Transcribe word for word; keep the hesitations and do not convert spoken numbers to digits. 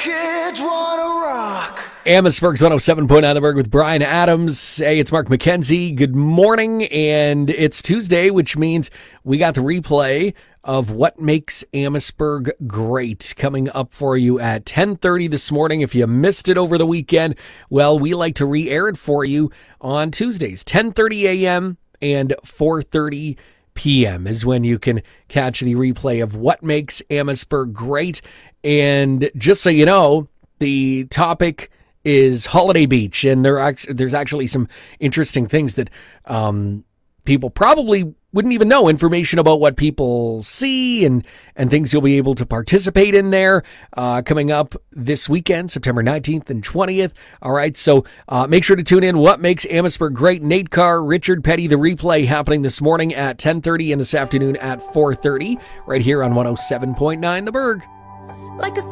kids wanna rock. Amherstburg's one oh seven point nine The Berg with Brian Adams. Hey, it's Mark McKenzie. Good morning, and it's Tuesday, which means we got the replay of What Makes Amherstburg Great coming up for you at ten thirty this morning. If you missed it over the weekend, well, we like to re-air it for you on Tuesdays, ten thirty a.m. and four thirty p.m. is when you can catch the replay of What Makes Amherstburg Great. And just so you know, the topic is Holiday Beach, and there act- there's actually some interesting things that um, people probably wouldn't even know, information about what people see and, and things you'll be able to participate in there uh, coming up this weekend, September nineteenth and twentieth. All right, so uh, make sure to tune in. What Makes Amherstburg Great? Nate Carr, Richard Petty, the replay happening this morning at ten thirty and this afternoon at four thirty, right here on one oh seven point nine The Berg. Like a